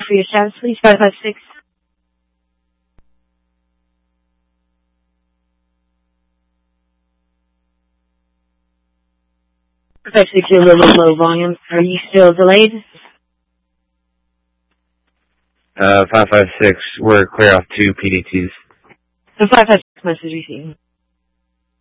for your status, please. 556. You're a little low volume. Are you still delayed? 556, we're clear off 2 PDTs. The 556 message received.